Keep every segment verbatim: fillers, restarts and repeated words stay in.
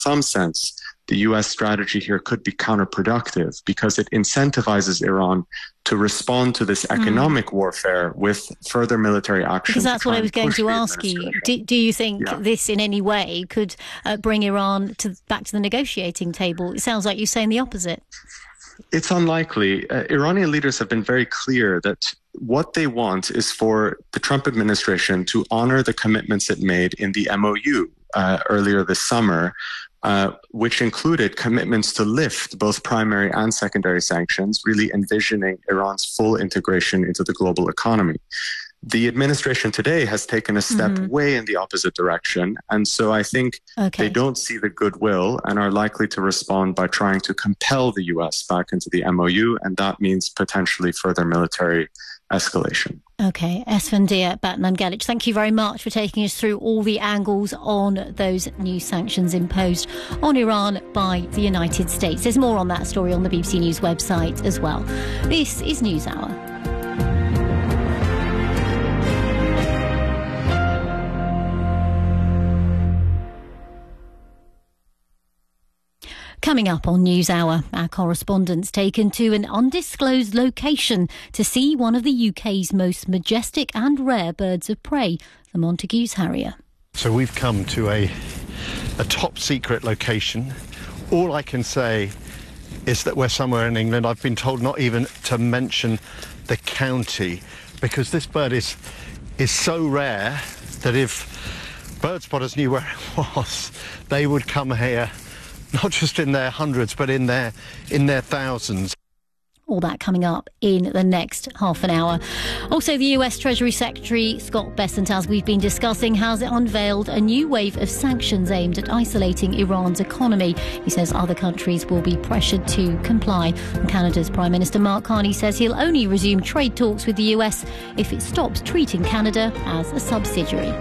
some sense, the U S strategy here could be counterproductive because it incentivizes Iran to respond to this economic mm. warfare with further military action. Because that's what I was going to ask you. Do, do you think yeah. this in any way could uh, bring Iran to back to the negotiating table? It sounds like you're saying the opposite. It's unlikely. Uh, Iranian leaders have been very clear that what they want is for the Trump administration to honor the commitments it made in the M O U uh, earlier this summer, uh, which included commitments to lift both primary and secondary sanctions, really envisioning Iran's full integration into the global economy. The administration today has taken a step mm-hmm. way in the opposite direction. And so I think okay. they don't see the goodwill and are likely to respond by trying to compel the U S back into the M O U. And that means potentially further military escalation. Okay, Esfandiar Batmanghelidj, thank you very much for taking us through all the angles on those new sanctions imposed on Iran by the United States. There's more on that story on the B B C News website as well. This is NewsHour. Coming up on NewsHour, our correspondent's taken to an undisclosed location to see one of the U K's most majestic and rare birds of prey, the Montagu's harrier. So we've come to a, a top secret location. All I can say is that we're somewhere in England. I've been told not even to mention the county because this bird is, is so rare that if bird spotters knew where it was, they would come here. Not just in their hundreds, but in their in their thousands. All that coming up in the next half an hour. Also, the U S Treasury Secretary Scott Bessent, as we've been discussing, has unveiled a new wave of sanctions aimed at isolating Iran's economy. He says other countries will be pressured to comply. And Canada's Prime Minister Mark Carney says he'll only resume trade talks with the U S if it stops treating Canada as a subsidiary.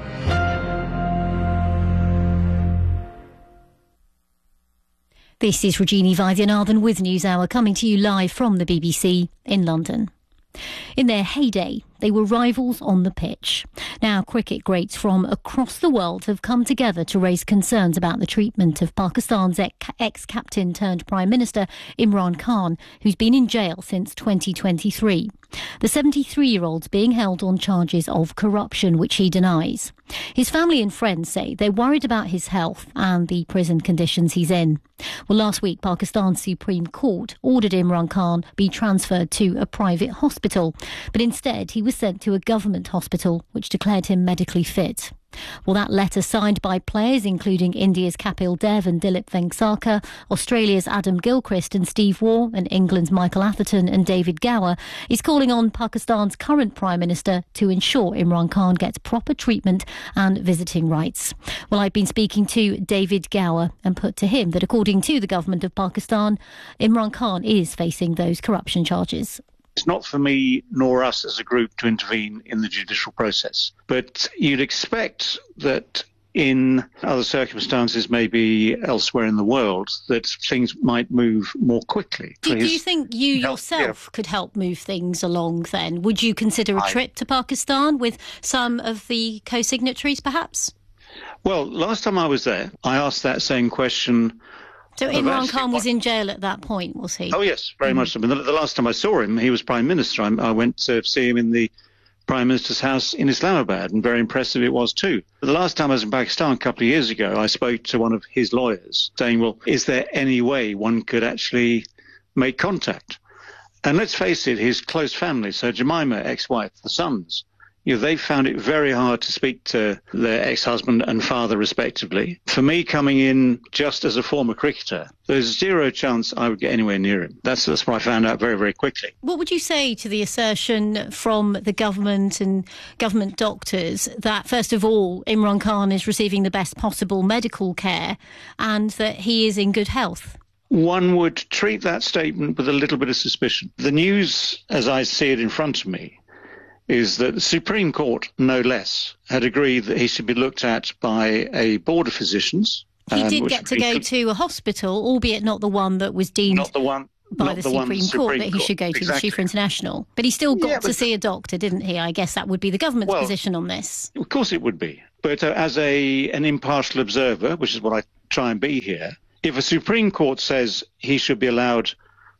This is Regina Vaidyanathan with NewsHour, coming to you live from the B B C in London. In their heyday, they were rivals on the pitch. Now, cricket greats from across the world have come together to raise concerns about the treatment of Pakistan's ex-captain turned Prime Minister Imran Khan, who's been in jail since twenty twenty-three. The seventy-three-year-old's being held on charges of corruption, which he denies. His family and friends say they're worried about his health and the prison conditions he's in. Well, last week, Pakistan's Supreme Court ordered Imran Khan be transferred to a private hospital, but instead he was sent to a government hospital, which declared him medically fit. Well, that letter, signed by players including India's Kapil Dev and Dilip Vengsarkar, Australia's Adam Gilchrist and Steve Waugh, and England's Michael Atherton and David Gower, is calling on Pakistan's current Prime Minister to ensure Imran Khan gets proper treatment and visiting rights. Well, I've been speaking to David Gower and put to him that according to the government of Pakistan, Imran Khan is facing those corruption charges. It's not for me nor us as a group to intervene in the judicial process. But you'd expect that in other circumstances, maybe elsewhere in the world, that things might move more quickly. Do, do you think you yourself yeah. could help move things along then? Would you consider a trip I, to Pakistan with some of the co-signatories perhaps? Well, last time I was there, I asked that same question. So Imran Khan was in jail at that point, was he? Oh, yes, very mm. much so. I mean, the, the last time I saw him, he was Prime Minister. I, I went to see him in the Prime Minister's house in Islamabad, and very impressive it was too. But the last time I was in Pakistan a couple of years ago, I spoke to one of his lawyers saying, well, is there any way one could actually make contact? And let's face it, his close family, so Jemima, ex-wife, the sons, you know, they found it very hard to speak to their ex-husband and father, respectively. For me, coming in just as a former cricketer, there's zero chance I would get anywhere near him. That's, that's what I found out very, very quickly. What would you say to the assertion from the government and government doctors that, first of all, Imran Khan is receiving the best possible medical care and that he is in good health? One would treat that statement with a little bit of suspicion. The news, as I see it in front of me, is that the Supreme Court, no less, had agreed that he should be looked at by a board of physicians. He um, did get to go to a hospital, albeit not the one that was deemed not the one, by not the, the Supreme, one, the Court, Supreme that he Court. should go to exactly. the Chifa International. But he still got yeah, to see a doctor, didn't he? I guess that would be the government's well, position on this. Of course it would be. But uh, as a an impartial observer, which is what I try and be here. If a Supreme Court says he should be allowed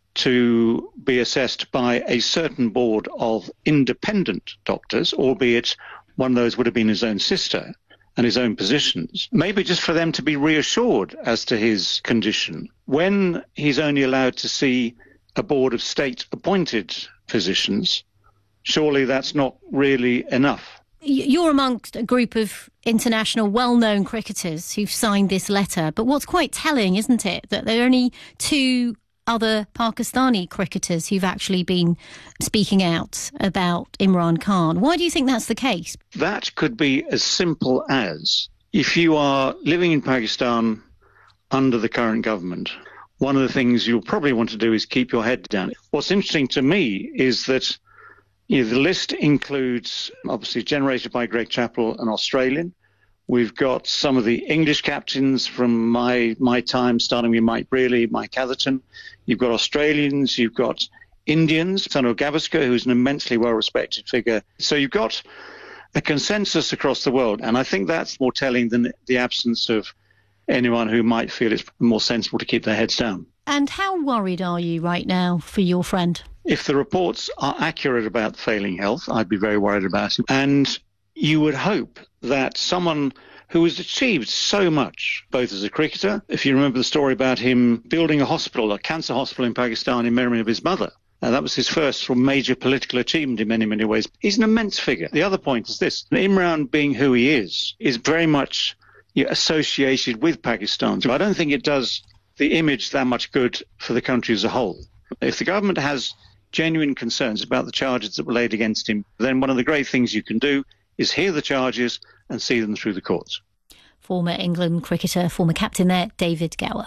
to be assessed by a certain board of independent doctors, albeit one of those would have been his own sister and his own positions, maybe just for them to be reassured as to his condition, when he's only allowed to see a board of state-appointed physicians, surely that's not really enough. You're amongst a group of international well-known cricketers who've signed this letter, but what's quite telling, isn't it, that there are only two other Pakistani cricketers who've actually been speaking out about Imran Khan. Why do you think that's the case? That could be as simple as, if you are living in Pakistan under the current government, one of the things you'll probably want to do is keep your head down. What's interesting to me is that you know, the list includes, obviously generated by Greg Chappell, an Australian. We've got some of the English captains from my my time, starting with Mike Brearley, Mike Atherton. You've got Australians, you've got Indians, Sunil Gavaskar, who's an immensely well-respected figure. So you've got a consensus across the world, and I think that's more telling than the absence of anyone who might feel it's more sensible to keep their heads down. And how worried are you right now for your friend? If the reports are accurate about failing health, I'd be very worried about it. And you would hope that someone who has achieved so much, both as a cricketer, if you remember the story about him building a hospital, a cancer hospital in Pakistan in memory of his mother, and that was his first major political achievement in many, many ways. He's an immense figure. The other point is this: Imran, being who he is, is very much you know, associated with Pakistan. So I don't think it does the image that much good for the country as a whole. If the government has genuine concerns about the charges that were laid against him, then one of the great things you can do is hear the charges and see them through the courts. Former England cricketer, former captain there, David Gower.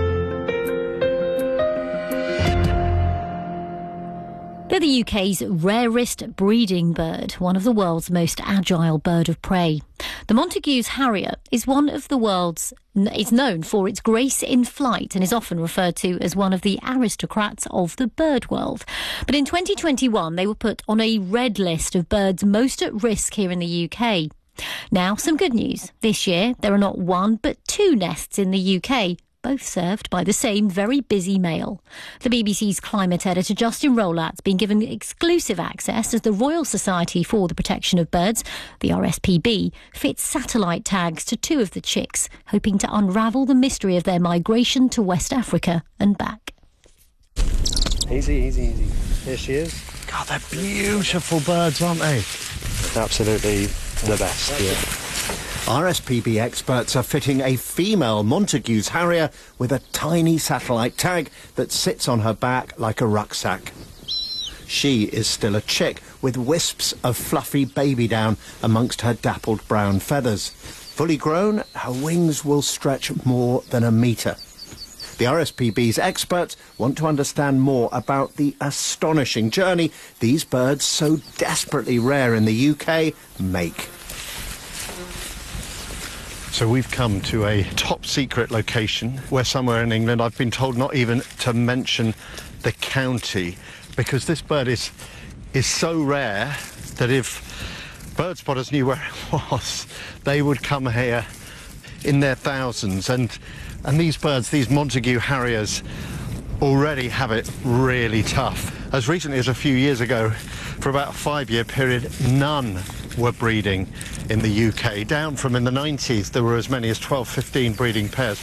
They're the U K's rarest breeding bird, one of the world's most agile bird of prey. The Montagu's harrier is one of the world's, is known for its grace in flight and is often referred to as one of the aristocrats of the bird world. But in twenty twenty-one, they were put on a red list of birds most at risk here in the U K. Now, some good news. This year, there are not one but two nests in the U K, both served by the same very busy male. The B B C's climate editor Justin Rowlatt's been given exclusive access as the Royal Society for the Protection of Birds, the R S P B, fits satellite tags to two of the chicks, hoping to unravel the mystery of their migration to West Africa and back. Easy, easy, easy. Here she is. God, they're beautiful birds, aren't they? Absolutely the best, yeah. R S P B experts are fitting a female Montagu's harrier with a tiny satellite tag that sits on her back like a rucksack. She is still a chick with wisps of fluffy baby down amongst her dappled brown feathers. Fully grown, her wings will stretch more than a metre. The R S P B's experts want to understand more about the astonishing journey these birds, so desperately rare in the U K, make. So we've come to a top secret location where somewhere in England, I've been told not even to mention the county, because this bird is is so rare that if bird spotters knew where it was, they would come here in their thousands. And and these birds, these Montagu harriers, already have it really tough. As recently as a few years ago, for about a five-year period, none were breeding in the U K. Down from in the nineties, there were as many as twelve, fifteen breeding pairs.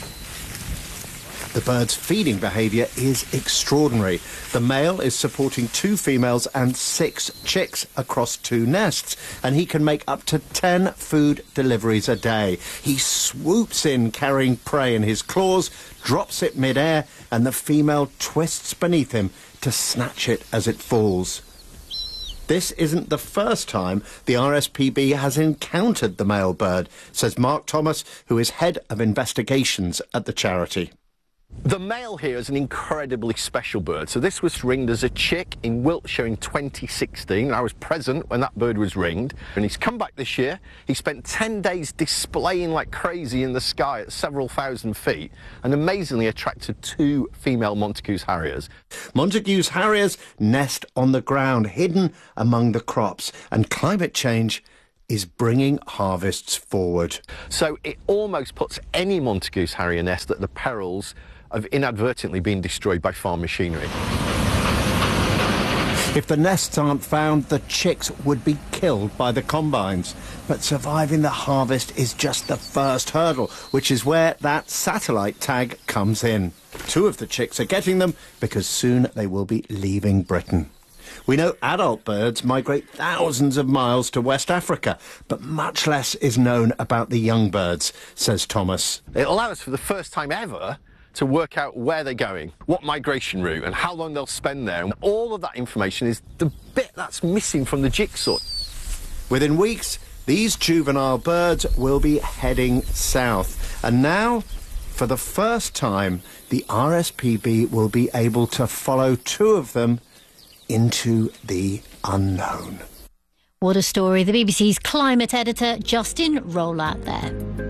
The bird's feeding behaviour is extraordinary. The male is supporting two females and six chicks across two nests, and he can make up to ten food deliveries a day. He swoops in carrying prey in his claws, drops it mid-air, and the female twists beneath him to snatch it as it falls. This isn't the first time the R S P B has encountered the male bird, says Mark Thomas, who is head of investigations at the charity. The male here is an incredibly special bird. So this was ringed as a chick in Wiltshire in twenty sixteen. I was present when that bird was ringed, and he's come back this year. He spent ten days displaying like crazy in the sky at several thousand feet, and amazingly attracted two female Montagu's harriers. Montagu's harriers nest on the ground, hidden among the crops, and climate change is bringing harvests forward. So it almost puts any Montagu's harrier nest at the perils of inadvertently being destroyed by farm machinery. If the nests aren't found, the chicks would be killed by the combines. But surviving the harvest is just the first hurdle, which is where that satellite tag comes in. Two of the chicks are getting them because soon they will be leaving Britain. We know adult birds migrate thousands of miles to West Africa, but much less is known about the young birds, says Thomas. It allows us for the first time ever to work out where they're going, what migration route and how long they'll spend there. And all of that information is the bit that's missing from the jigsaw. Within weeks, these juvenile birds will be heading south. And now, for the first time, the R S P B will be able to follow two of them into the unknown. What a story. The B B C's climate editor, Justin Rowlatt there.